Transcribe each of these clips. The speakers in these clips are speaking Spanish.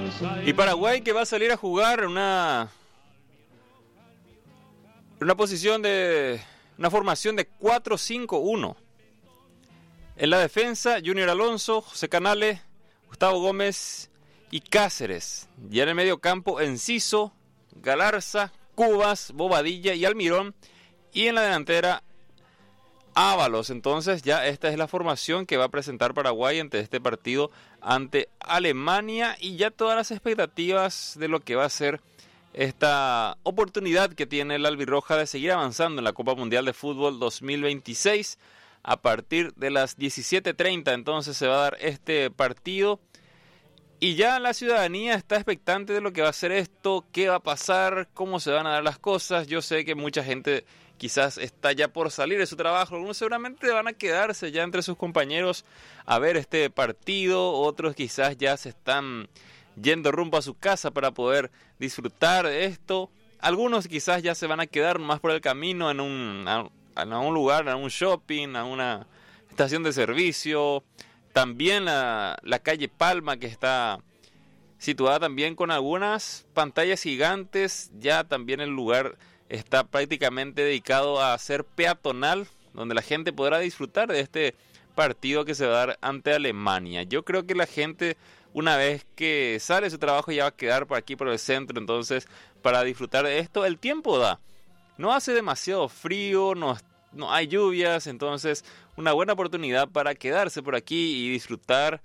Y Paraguay, que va a salir a jugar una posición de una formación de 4-5-1. En la defensa, Junior Alonso, José Canales, Gustavo Gómez y Cáceres. Y en el medio campo, Enciso, Galarza, Cubas, Bobadilla y Almirón. Y en la delantera, Ábalos. Entonces ya esta es la formación que va a presentar Paraguay ante este partido ante Alemania. Y ya todas las expectativas de lo que va a ser esta oportunidad que tiene el albirroja de seguir avanzando en la Copa Mundial de Fútbol 2026. A partir de las 17:30 entonces se va a dar este partido. Y ya la ciudadanía está expectante de lo que va a ser esto, qué va a pasar, cómo se van a dar las cosas. Yo sé que mucha gente quizás está ya por salir de su trabajo. Algunos seguramente van a quedarse ya entre sus compañeros a ver este partido. Otros quizás ya se están yendo rumbo a su casa para poder disfrutar de esto. Algunos quizás ya se van a quedar más por el camino en un lugar, en un shopping, a una estación de servicio. También la calle Palma, que está situada también con algunas pantallas gigantes. Ya también el lugar está prácticamente dedicado a ser peatonal, donde la gente podrá disfrutar de este partido que se va a dar ante Alemania. Yo creo que la gente, una vez que sale de su trabajo, ya va a quedar por aquí, por el centro. Entonces, para disfrutar de esto, el tiempo da. No hace demasiado frío, no hay lluvias, entonces una buena oportunidad para quedarse por aquí y disfrutar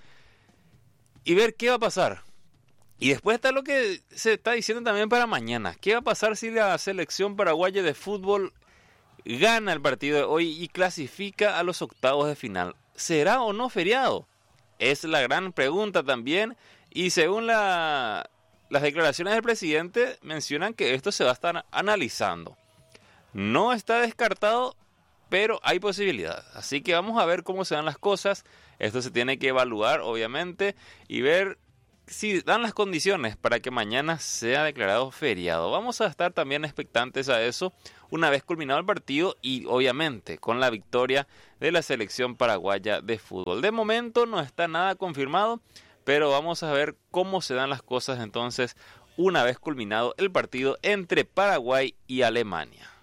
y ver qué va a pasar. Y después está lo que se está diciendo también para mañana. ¿Qué va a pasar si la selección paraguaya de fútbol gana el partido de hoy y clasifica a los octavos de final? ¿Será o no feriado? Es la gran pregunta también. Y según las declaraciones del presidente, mencionan que esto se va a estar analizando. No está descartado, pero hay posibilidad. Así que vamos a ver cómo se dan las cosas. Esto se tiene que evaluar, obviamente, y ver si dan las condiciones para que mañana sea declarado feriado. Vamos a estar también expectantes a eso una vez culminado el partido y, obviamente, con la victoria de la selección paraguaya de fútbol. De momento no está nada confirmado, pero vamos a ver cómo se dan las cosas entonces una vez culminado el partido entre Paraguay y Alemania.